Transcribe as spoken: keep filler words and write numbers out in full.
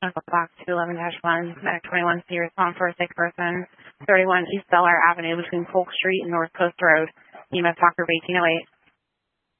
Box two eleven dash one, Medic twenty-one C, respond for a sick person, thirty-one East Bel Air Avenue between Polk Street and North Coast Road. E M S Talker of eighteen oh eight.